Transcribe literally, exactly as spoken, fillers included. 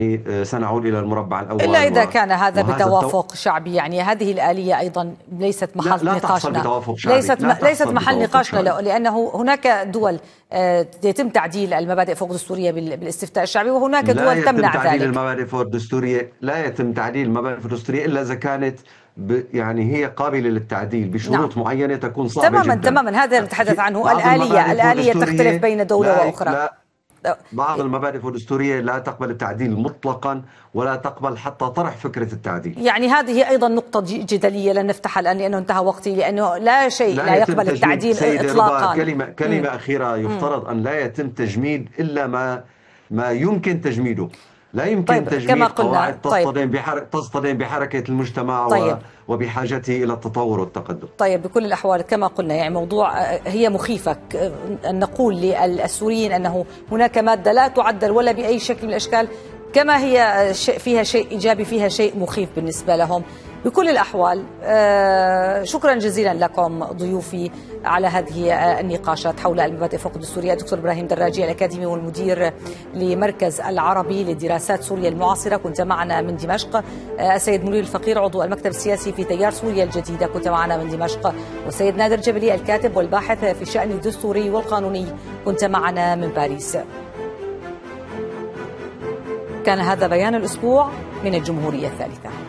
سنعود إلى المربع الأول إلا إذا كان هذا بتوافق التو... شعبي. يعني هذه الآلية أيضا ليست محل لا لا نقاشنا، ليست م... ليست محل نقاشنا، لأنه هناك دول يتم تعديل المبادئ فوق الدستورية بالاستفتاء الشعبي، وهناك دول تمنع ذلك. لا يتم تعديل المبادئ فوق الدستورية، لا يتم تعديل المبادئ فوق الدستورية إلا إذا كانت ب... يعني هي قابلة للتعديل بشروط نعم. معينة تكون صعبة تماما جدا. تماما هذا نتحدث عنه. الآلية الآلية تختلف بين دولة وأخرى. لا بعض المبادئ الدستورية لا تقبل التعديل مطلقا، ولا تقبل حتى طرح فكرة التعديل. يعني هذه أيضا نقطة جدلية لن نفتحها الآن لأنه انتهى وقتي، لأنه لا شيء لا, لا يقبل التعديل إطلاقا. كلمة كلمة م. أخيرة، يفترض م. أن لا يتم تجميد إلا ما ما يمكن تجميده. لا يمكن طيب تجميد كما قلنا قواعد تصطدم طيب. بحركة تصطدم بحركة المجتمع طيب. وبحاجته إلى التطور والتقدم. طيب بكل الأحوال كما قلنا يعني موضوع هي مخيفة أن نقول للسوريين أنه هناك مادة لا تعدل ولا بأي شكل من الأشكال، كما هي فيها شيء إيجابي فيها شيء مخيف بالنسبة لهم. بكل الأحوال شكرا جزيلا لكم ضيوفي على هذه النقاشات حول المبادئ فوق الدستورية. الدكتور إبراهيم دراجي الأكاديمي والمدير لمركز العربي لدراسات سوريا المعاصرة كنت معنا من دمشق. السيد منير الفقير عضو المكتب السياسي في تيار سوريا الجديدة كنت معنا من دمشق. والسيد نادر جبلي الكاتب والباحث في الشأن الدستوري والقانوني كنت معنا من باريس. كان هذا بيان الأسبوع من الجمهورية الثالثة.